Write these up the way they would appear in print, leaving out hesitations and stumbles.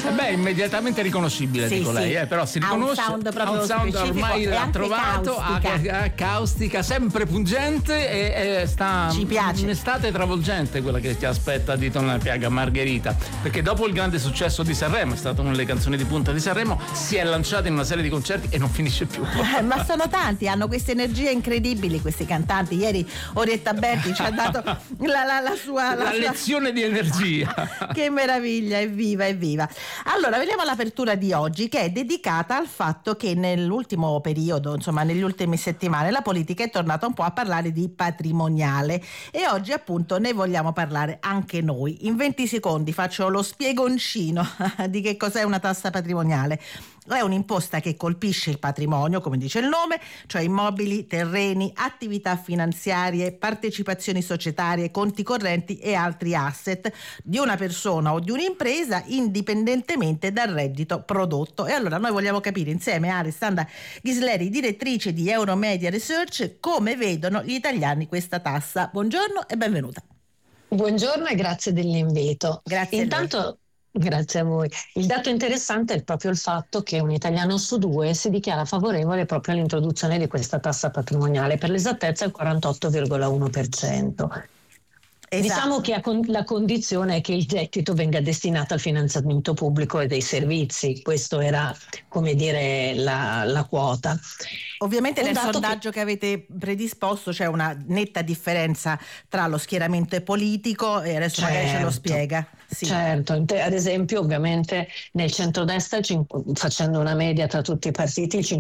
Beh, immediatamente riconoscibile, Sì, dico sì. lei, però si riconosce. Ha un sound proprio ha un sound specifico ormai e l'ha anche trovato, caustica, sempre pungente e sta Ci piace. un'estate travolgente quella che ti aspetta di Tonella Piaga, Margherita, perché dopo il grande successo di Sanremo, è stata una delle canzoni di punta di Sanremo, si è lanciata in una serie di concerti e non finisce più. Ma sono tanti, hanno queste energie incredibili questi cantanti. Ieri Orietta Berti ci ha dato la sua lezione di energia. Che meraviglia, evviva. Allora, vediamo l'apertura di oggi, che è dedicata al fatto che nell'ultimo periodo, insomma negli ultimi settimane, la politica è tornata un po' a parlare di patrimoniale e oggi appunto ne vogliamo parlare anche noi. In 20 secondi faccio lo spiegoncino di che cos'è una tassa patrimoniale. È un'imposta che colpisce il patrimonio, come dice il nome, cioè immobili, terreni, attività finanziarie, partecipazioni societarie, conti correnti e altri asset di una persona o di un'impresa indipendentemente dal reddito prodotto. E allora noi vogliamo capire insieme a Alessandra Ghisleri, direttrice di Euromedia Research, come vedono gli italiani questa tassa. Buongiorno e benvenuta. Buongiorno e grazie dell'invito. Grazie. Intanto grazie a voi. Il dato interessante è proprio il fatto che un italiano su due si dichiara favorevole proprio all'introduzione di questa tassa patrimoniale, per l'esattezza il 48,1%. Esatto. Diciamo che la condizione è che il gettito venga destinato al finanziamento pubblico e dei servizi, questo era, come dire, la quota. Ovviamente nel sondaggio che avete predisposto c'è una netta differenza tra lo schieramento politico e adesso magari ce lo spiega. Sì. Certo, ad esempio ovviamente nel centrodestra, facendo una media tra tutti i partiti, il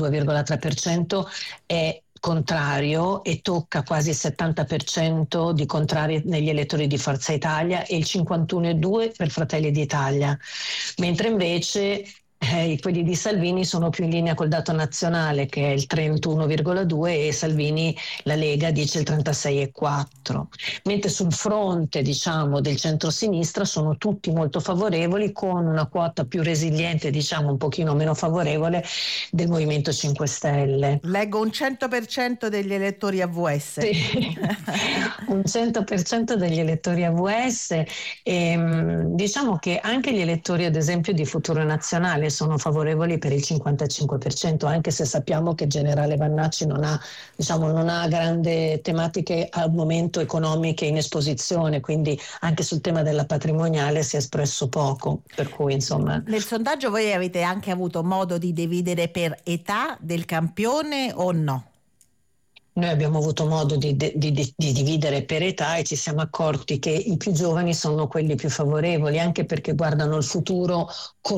52,3% è contrario e tocca quasi il 70% di contrari negli elettori di Forza Italia e il 51,2% per Fratelli d'Italia, mentre invece quelli di Salvini sono più in linea col dato nazionale che è il 31,2% e Salvini, la Lega, dice il 36,4%, mentre sul fronte diciamo del centrosinistra sono tutti molto favorevoli, con una quota più resiliente, diciamo un pochino meno favorevole, del Movimento 5 Stelle. Leggo un 100% degli elettori AVS. Sì, un 100% degli elettori AVS e diciamo che anche gli elettori ad esempio di Futuro Nazionale sono favorevoli per il 55%, anche se sappiamo che Generale Vannacci non ha grandi tematiche al momento economiche in esposizione, quindi anche sul tema della patrimoniale si è espresso poco, per cui insomma. Nel sondaggio voi avete anche avuto modo di dividere per età del campione o no? Noi abbiamo avuto modo di dividere per età e ci siamo accorti che i più giovani sono quelli più favorevoli, anche perché guardano il futuro con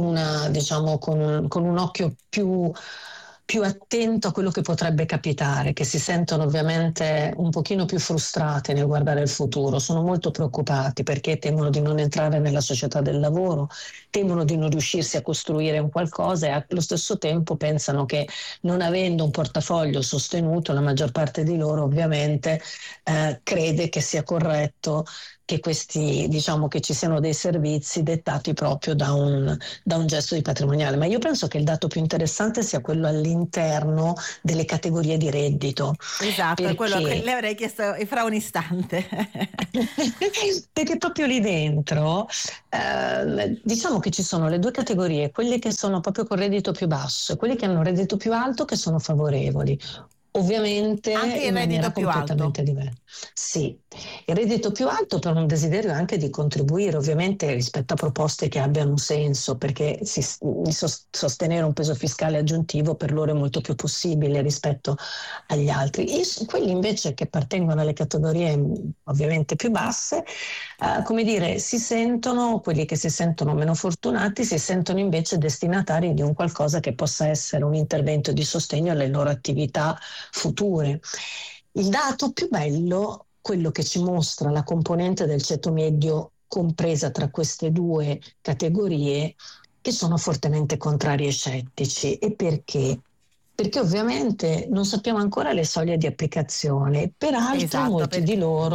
un occhio più attento a quello che potrebbe capitare, che si sentono ovviamente un pochino più frustrati nel guardare il futuro, sono molto preoccupati perché temono di non entrare nella società del lavoro, temono di non riuscirsi a costruire un qualcosa e allo stesso tempo pensano che non avendo un portafoglio sostenuto, la maggior parte di loro ovviamente crede che sia corretto che che ci siano dei servizi dettati proprio da un gesto di patrimoniale. Ma io penso che il dato più interessante sia quello all'interno delle categorie di reddito. Esatto, è quello che le avrei chiesto fra un istante. Perché proprio lì dentro diciamo che ci sono le due categorie, quelle che sono proprio con reddito più basso e quelli che hanno un reddito più alto, che sono favorevoli. Ovviamente anche il in maniera reddito più completamente alto. diversa. Sì, il reddito più alto per un desiderio anche di contribuire ovviamente rispetto a proposte che abbiano un senso, perché sostenere un peso fiscale aggiuntivo per loro è molto più possibile rispetto agli altri. Quelli invece che appartengono alle categorie ovviamente più basse, quelli che si sentono meno fortunati si sentono invece destinatari di un qualcosa che possa essere un intervento di sostegno alle loro attività future. Il dato più bello, quello che ci mostra la componente del ceto medio compresa tra queste due categorie, che sono fortemente contrari e scettici. E perché? Perché ovviamente non sappiamo ancora le soglie di applicazione, peraltro Esatto, molti di loro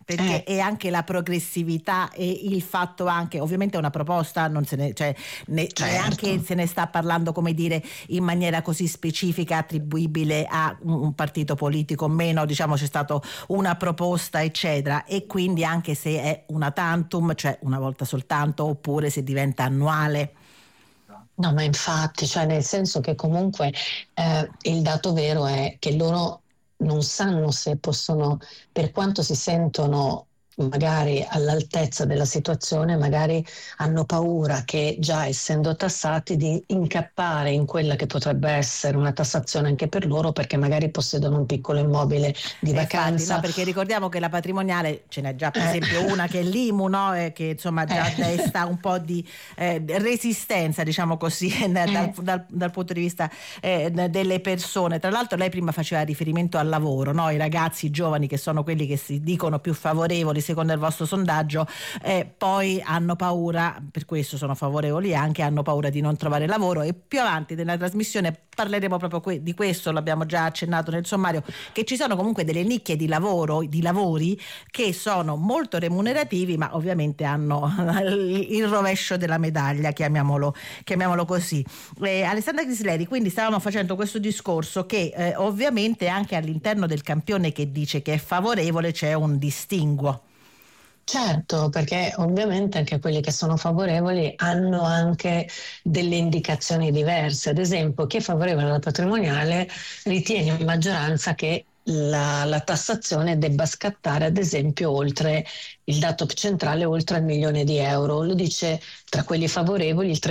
perché è anche la progressività e il fatto anche, ovviamente è una proposta, non se ne, cioè, neanche se ne sta parlando, come dire, in maniera così specifica attribuibile a un partito politico, meno, diciamo, c'è stata una proposta eccetera, e quindi anche se è una tantum, cioè una volta soltanto, oppure se diventa annuale. No, ma infatti, cioè nel senso che comunque il dato vero è che loro non sanno se possono, per quanto si sentono magari all'altezza della situazione, magari hanno paura che, già essendo tassati, di incappare in quella che potrebbe essere una tassazione anche per loro, perché magari possiedono un piccolo immobile di vacanza. Infatti, no, perché ricordiamo che la patrimoniale ce n'è già per esempio una che è l'IMU, no? Che insomma già desta un po' di resistenza, diciamo così, dal punto di vista delle persone. Tra l'altro lei prima faceva riferimento al lavoro, no? I ragazzi, i giovani, che sono quelli che si dicono più favorevoli secondo il vostro sondaggio, poi hanno paura, per questo sono favorevoli anche, hanno paura di non trovare lavoro, e più avanti nella trasmissione parleremo proprio di questo, l'abbiamo già accennato nel sommario, che ci sono comunque delle nicchie di lavori che sono molto remunerativi, ma ovviamente hanno il rovescio della medaglia, chiamiamolo così. Alessandra Ghisleri, quindi stavamo facendo questo discorso che ovviamente anche all'interno del campione che dice che è favorevole c'è un distinguo. Certo, perché ovviamente anche quelli che sono favorevoli hanno anche delle indicazioni diverse. Ad esempio, chi è favorevole alla patrimoniale ritiene in maggioranza che la tassazione debba scattare, ad esempio, oltre il dato centrale, oltre il €1.000.000. Lo dice, tra quelli favorevoli, il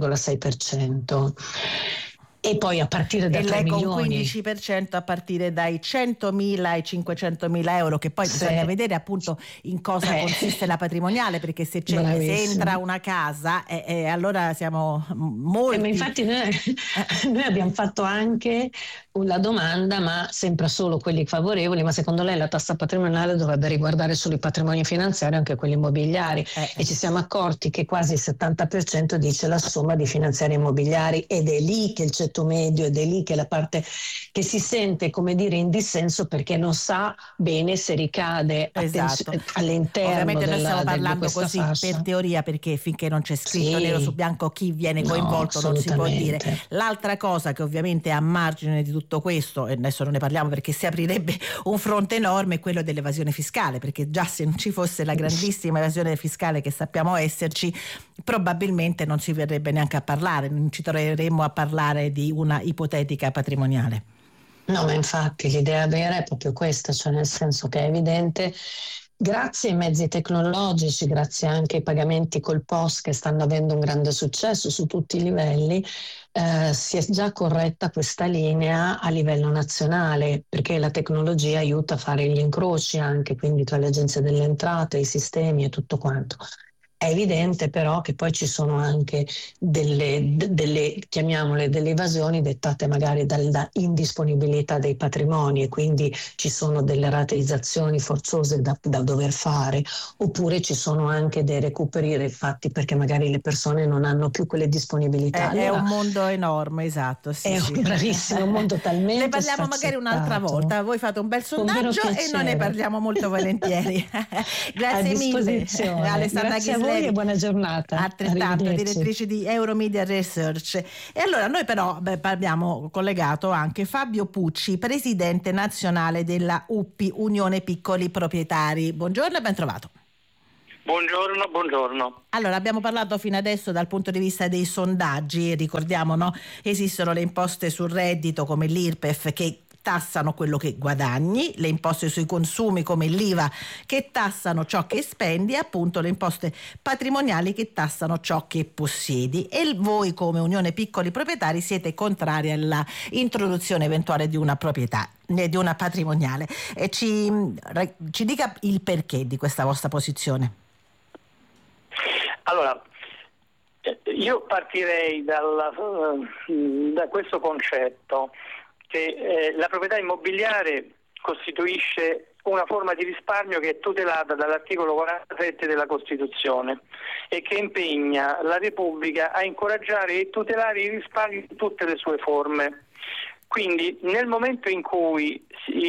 31,6%. E poi a partire da 3 milioni. Con 15% a partire dai 100.000 ai 500.000 euro, che poi bisogna vedere appunto in cosa consiste la patrimoniale, perché se entra una casa allora siamo molti. Ma infatti noi abbiamo fatto anche la domanda, ma sempre solo quelli favorevoli, ma secondo lei la tassa patrimoniale dovrebbe riguardare solo i patrimoni finanziari, anche quelli immobiliari? E ci siamo accorti che quasi il 70% dice la somma di finanziari e immobiliari, ed è lì che il ceto medio, ed è lì che la parte che si sente, come dire, in dissenso, perché non sa bene se ricade all'interno. Ovviamente noi stiamo parlando così fascia. Per teoria, perché finché non c'è scritto nero su bianco chi viene coinvolto non si può dire. L'altra cosa che ovviamente è a margine di tutto questo, e adesso non ne parliamo perché si aprirebbe un fronte enorme, è quello dell'evasione fiscale, perché già se non ci fosse la grandissima evasione fiscale che sappiamo esserci, probabilmente non si verrebbe neanche a parlare, non ci troveremmo a parlare di una ipotetica patrimoniale. No, ma infatti l'idea vera è proprio questa, cioè nel senso che è evidente, grazie ai mezzi tecnologici, grazie anche ai pagamenti col POS che stanno avendo un grande successo su tutti i livelli, si è già corretta questa linea a livello nazionale, perché la tecnologia aiuta a fare gli incroci anche, quindi tra le agenzie delle entrate, i sistemi e tutto quanto. È evidente però che poi ci sono anche delle chiamiamole delle evasioni dettate magari dalla indisponibilità dei patrimoni, e quindi ci sono delle rateizzazioni forzose da dover fare, oppure ci sono anche dei recuperi fatti perché magari le persone non hanno più quelle disponibilità. È un mondo enorme, esatto. Bravissimo, un mondo talmente ne parliamo magari un'altra volta. Voi fate un bel sondaggio e noi ne parliamo molto volentieri. Grazie mille, Alessandra Ghisleri. E buona giornata. Altrettanto, direttrice di Euromedia Research. E allora noi però abbiamo collegato anche Fabio Pucci, presidente nazionale della UPI, Unione Piccoli Proprietari. Buongiorno e ben trovato. Buongiorno. Allora, abbiamo parlato fino adesso dal punto di vista dei sondaggi, ricordiamo, no? Esistono le imposte sul reddito come l'IRPEF che tassano quello che guadagni, le imposte sui consumi come l'IVA che tassano ciò che spendi, e appunto le imposte patrimoniali che tassano ciò che possiedi. E voi come Unione Piccoli Proprietari siete contrari alla introduzione eventuale di una proprietà, di una patrimoniale. E ci dica il perché di questa vostra posizione. Allora, io partirei da questo concetto che la proprietà immobiliare costituisce una forma di risparmio che è tutelata dall'articolo 47 della Costituzione e che impegna la Repubblica a incoraggiare e tutelare i risparmi in tutte le sue forme. Quindi nel momento in cui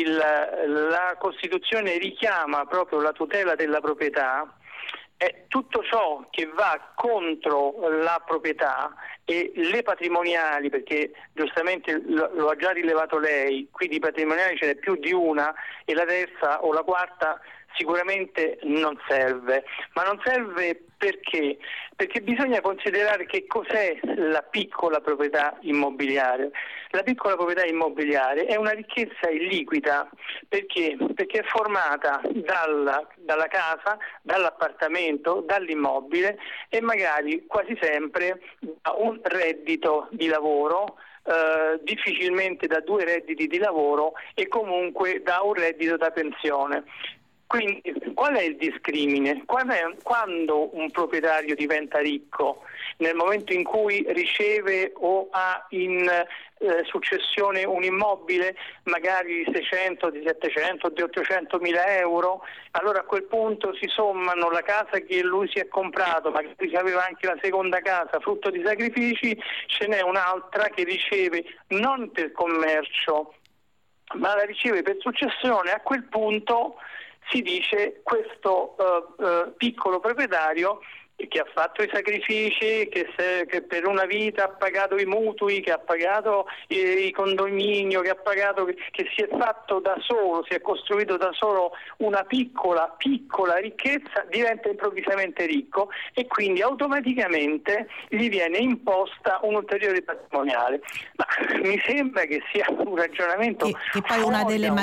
la Costituzione richiama proprio la tutela della proprietà, tutto ciò che va contro la proprietà e le patrimoniali, perché giustamente lo ha già rilevato lei, qui di patrimoniali ce n'è più di una e la terza o la quarta sicuramente non serve, ma non serve perché? Perché bisogna considerare che cos'è la piccola proprietà immobiliare. La piccola proprietà immobiliare è una ricchezza illiquida, perché? Perché è formata dalla casa, dall'appartamento, dall'immobile e magari quasi sempre da un reddito di lavoro, difficilmente da 2 redditi di lavoro e comunque da un reddito da pensione. Quindi qual è il discrimine? Quando un proprietario diventa ricco? Nel momento in cui riceve o ha in successione un immobile magari di 600, di 700, di 800 mila euro, allora a quel punto si sommano la casa che lui si è comprato, magari aveva anche la seconda casa frutto di sacrifici, ce n'è un'altra che riceve non per commercio ma la riceve per successione. A quel punto si dice questo piccolo proprietario che ha fatto i sacrifici, che per una vita ha pagato i mutui, che ha pagato i condominio, che ha pagato, che si è fatto da solo, si è costruito da solo una piccola ricchezza, diventa improvvisamente ricco e quindi automaticamente gli viene imposta un ulteriore patrimoniale. Ma mi sembra che sia un ragionamento che poi una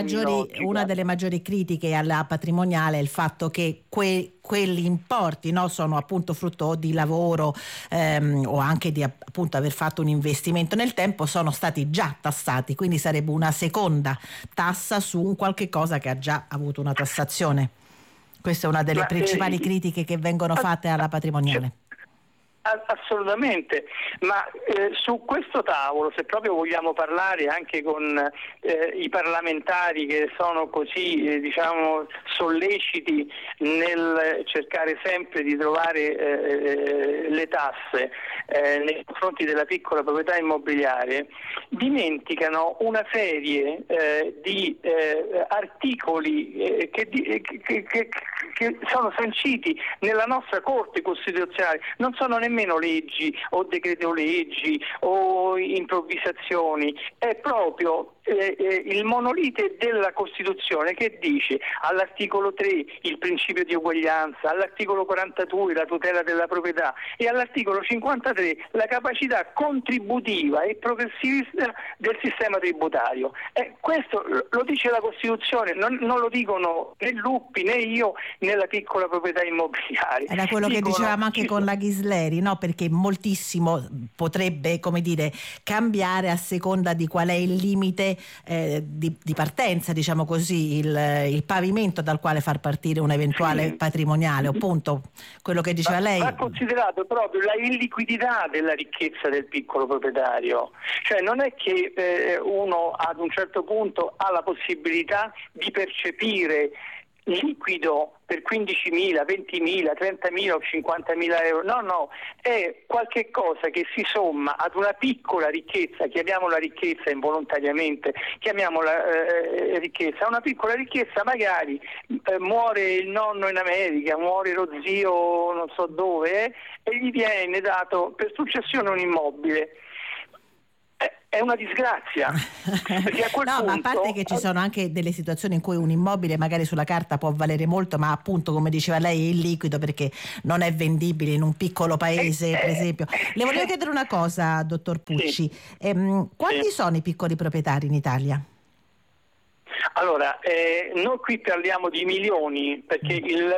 delle maggiori critiche alla patrimoniale è il fatto che quegli importi, no, sono appunto frutto di lavoro o anche di appunto aver fatto un investimento nel tempo, sono stati già tassati, quindi sarebbe una seconda tassa su un qualche cosa che ha già avuto una tassazione. Questa è una delle principali critiche che vengono fatte alla patrimoniale. Assolutamente, ma su questo tavolo, se proprio vogliamo parlare anche con i parlamentari che sono così solleciti nel cercare sempre di trovare le tasse nei confronti della piccola proprietà immobiliare, dimenticano una serie di articoli che sono sanciti nella nostra Corte Costituzionale, non sono nemmeno leggi o decreto-leggi o improvvisazioni, è proprio il monolite della Costituzione che dice all'articolo 3 il principio di uguaglianza, all'articolo 42 la tutela della proprietà e all'articolo 53 la capacità contributiva e progressivista del sistema tributario. Questo lo dice la Costituzione, non lo dicono né Luppi né io né la piccola proprietà immobiliare. Era quello che dicevamo anche con la Ghisleri, no? Perché moltissimo potrebbe, come dire, cambiare a seconda di qual è il limite di partenza, diciamo così, il pavimento dal quale far partire un eventuale patrimoniale, appunto quello che diceva lei. Va considerato proprio la illiquidità della ricchezza del piccolo proprietario, cioè non è che uno ad un certo punto ha la possibilità di percepire liquido per 15.000, 20.000, 30.000 o 50.000 euro. No, è qualche cosa che si somma ad una piccola ricchezza, chiamiamola ricchezza involontariamente, chiamiamola ricchezza, una piccola ricchezza, magari muore il nonno in America, muore lo zio non so dove e gli viene dato per successione un immobile. È una disgrazia. Perché a quel punto, ma a parte che ci sono anche delle situazioni in cui un immobile magari sulla carta può valere molto, ma appunto, come diceva lei, è illiquido perché non è vendibile in un piccolo paese, per esempio. Le volevo chiedere una cosa, dottor Pucci. Quanti sono i piccoli proprietari in Italia? Allora, noi qui parliamo di milioni, perché il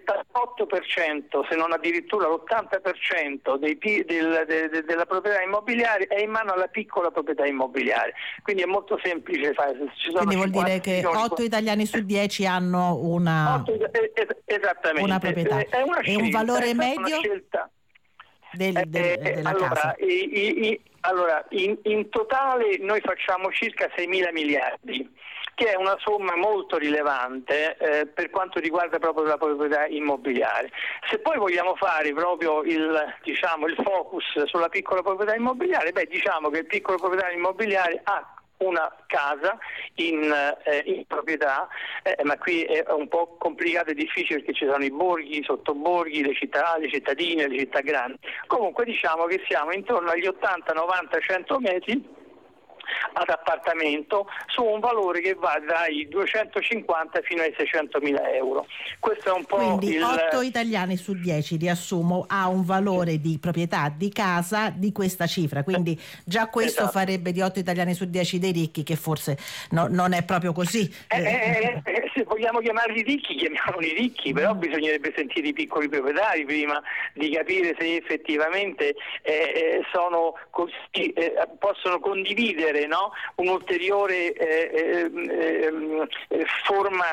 78%, se non addirittura l'80% della proprietà immobiliare è in mano alla piccola proprietà immobiliare. Quindi è molto semplice fare. Quindi vuol dire che 8 italiani su 10 hanno una proprietà. E un valore medio della casa? Allora, in totale noi facciamo circa 6.000 miliardi. Che è una somma molto rilevante per quanto riguarda proprio la proprietà immobiliare. Se poi vogliamo fare proprio il focus sulla piccola proprietà immobiliare, diciamo che il piccolo proprietario immobiliare ha una casa in proprietà, ma qui è un po' complicato e difficile perché ci sono i borghi, i sottoborghi, le città, le cittadine, le città grandi. Comunque diciamo che siamo intorno agli 80, 90, 100 metri ad appartamento su un valore che va dai 250 fino ai 600.000 euro. Questo è un po' quindi 8 italiani su 10, riassumo, ha un valore di proprietà di casa di questa cifra, quindi già questo esatto. farebbe di 8 italiani su 10 dei ricchi, che forse non è proprio così. Se vogliamo chiamarli ricchi, chiamiamoli ricchi, però bisognerebbe sentire i piccoli proprietari prima di capire se effettivamente sono così, possono condividere, no? Un'ulteriore forma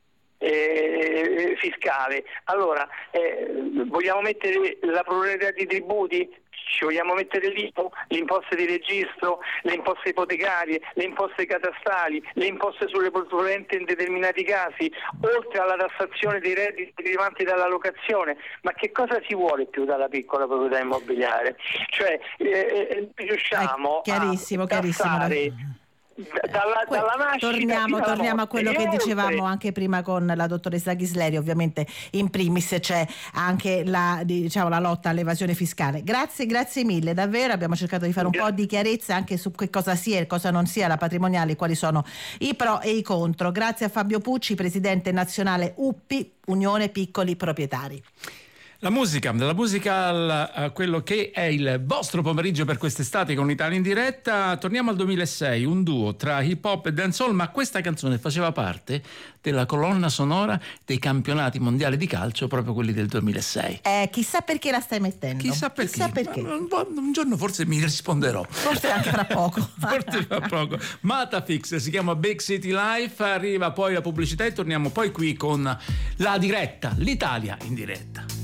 fiscale. Allora, vogliamo mettere la pluralità di tributi? Ci vogliamo mettere l'IMU, le imposte di registro, le imposte ipotecarie, le imposte catastali, le imposte sulle plusvalenze in determinati casi, oltre alla tassazione dei redditi derivanti dalla locazione. Ma che cosa si vuole più dalla piccola proprietà immobiliare? Cioè, riusciamo a tassare dalla nascita torniamo a quello che dicevamo anche prima con la dottoressa Ghisleri. Ovviamente in primis c'è anche la lotta all'evasione fiscale. Grazie mille, davvero abbiamo cercato di fare un po' di chiarezza anche su che cosa sia e cosa non sia la patrimoniale, quali sono i pro e i contro. Grazie a Fabio Pucci, presidente nazionale UPPI, Unione Piccoli Proprietari. La musica, quello che è il vostro pomeriggio per quest'estate con Italia in diretta. Torniamo al 2006, un duo tra hip hop e dancehall, ma questa canzone faceva parte della colonna sonora dei campionati mondiali di calcio, proprio quelli del 2006. Chissà perché la stai mettendo. Chissà perché. Un giorno forse mi risponderò. Forse anche fra poco. Matafix si chiama Big City Life, arriva poi la pubblicità e torniamo poi qui con la diretta, l'Italia in diretta.